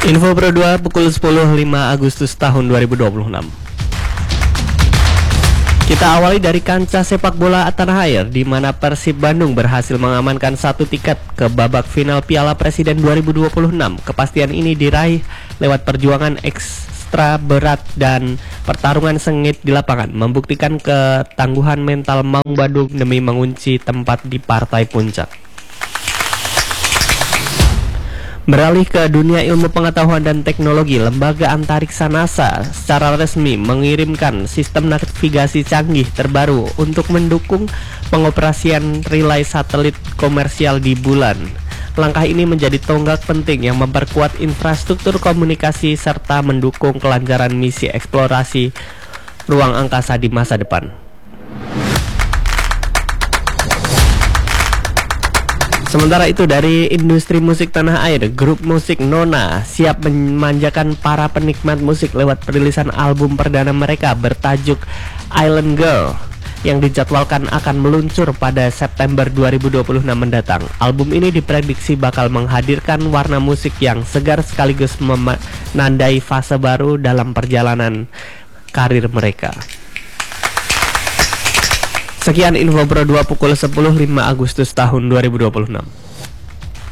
Info Pro 2 pukul 10.05 Agustus tahun 2026. Kita awali dari kancah sepak bola tanah air, di mana Persib Bandung berhasil mengamankan satu tiket ke babak final Piala Presiden 2026. Kepastian ini diraih lewat perjuangan ekstra berat dan pertarungan sengit di lapangan, membuktikan ketangguhan mental Maung Bandung demi mengunci tempat di partai puncak. Beralih ke dunia ilmu pengetahuan dan teknologi, Lembaga Antariksa NASA secara resmi mengirimkan sistem navigasi canggih terbaru untuk mendukung pengoperasian relay satelit komersial di bulan. Langkah ini menjadi tonggak penting yang memperkuat infrastruktur komunikasi serta mendukung kelancaran misi eksplorasi ruang angkasa di masa depan. Sementara itu, dari industri musik tanah air, grup musik Nona siap memanjakan para penikmat musik lewat perilisan album perdana mereka bertajuk Island Girl yang dijadwalkan akan meluncur pada September 2026 mendatang. Album ini diprediksi bakal menghadirkan warna musik yang segar sekaligus menandai fase baru dalam perjalanan karir mereka. Sekian Info Pro 2 pukul 10.05 Agustus tahun 2026.